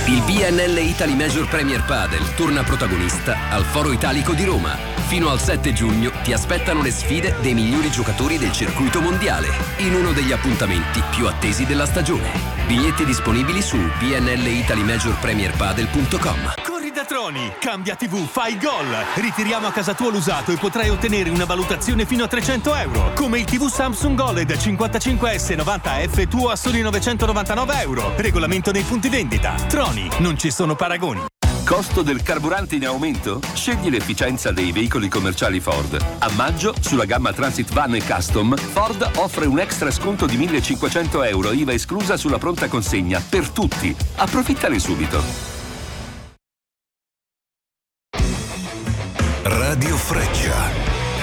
Il BNL Italy Major Premier Padel torna protagonista al Foro Italico di Roma. Fino al 7 giugno ti aspettano le sfide dei migliori giocatori del circuito mondiale, in uno degli appuntamenti più attesi della stagione. Biglietti disponibili su bnlitalymajorpremierpadel.com. Corri da Troni, cambia TV, fai gol. Ritiriamo a casa tua l'usato e potrai ottenere una valutazione fino a 300 euro. Come il TV Samsung OLED 55S 90F tuo a soli 999 euro. Regolamento nei punti vendita. Troni, non ci sono paragoni. Costo del carburante in aumento? Scegli l'efficienza dei veicoli commerciali Ford. A maggio, sulla gamma Transit Van e Custom, Ford offre un extra sconto di 1.500 euro, IVA esclusa sulla pronta consegna, per tutti. Approfittane subito. Radio Freccia.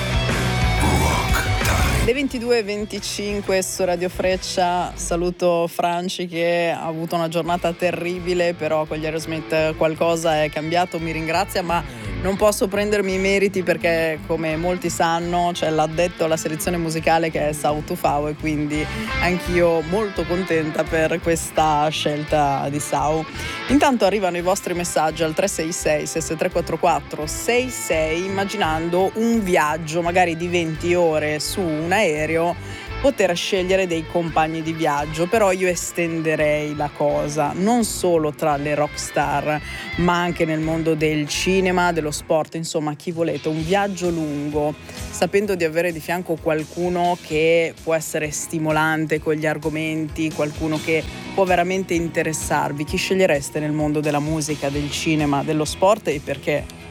Le 22:25 su Radio Freccia. Saluto Franci che ha avuto una giornata terribile, però con gli Aerosmith qualcosa è cambiato, mi ringrazia, ma non posso prendermi i meriti perché, come molti sanno, c'è l'addetto alla selezione musicale che è Sau Tufao, e quindi anch'io molto contenta per questa scelta di Sau. Intanto arrivano i vostri messaggi al 366 6344 66, immaginando un viaggio magari di 20 ore su un aereo, poter scegliere dei compagni di viaggio. Però io estenderei la cosa non solo tra le rockstar, ma anche nel mondo del cinema, dello sport, insomma chi volete, un viaggio lungo, sapendo di avere di fianco qualcuno che può essere stimolante con gli argomenti, qualcuno che può veramente interessarvi. Chi scegliereste nel mondo della musica, del cinema, dello sport, e perché?